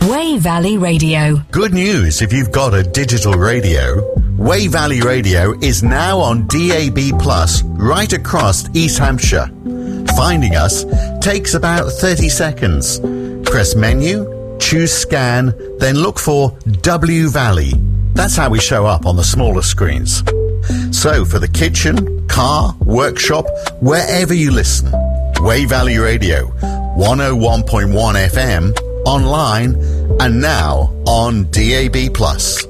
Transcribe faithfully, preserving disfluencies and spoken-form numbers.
Way Valley Radio. Good news if you've got a digital radio. Way Valley Radio is now on D A B plus right across East Hampshire. Finding us takes about thirty seconds. Press menu, choose scan, then look for W Valley. That's how we show up on the smaller screens. So for the kitchen, car, workshop, wherever you listen, Way Valley Radio, one oh one point one F M, online, and now on D A B plus.